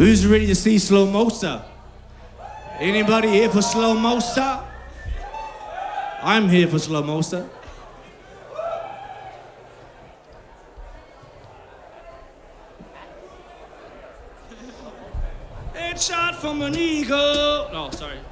Who's ready to see Slow Mosa? Anybody here for Slow Mosa? I'm here for Slow Mosa. Headshot from an eagle. No, sorry.